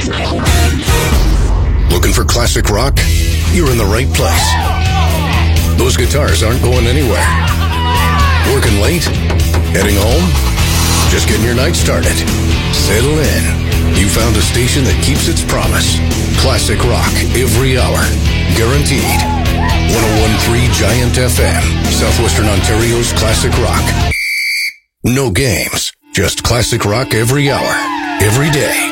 Looking for classic rock? You're in the right place. Those guitars aren't going anywhere. Working late? Heading home? Just getting your night started. Settle in. You found a station that keeps its promise. Classic rock every hour. Guaranteed. 101.3 Giant FM. Southwestern Ontario's classic rock. No games. Just classic rock every hour. Every day.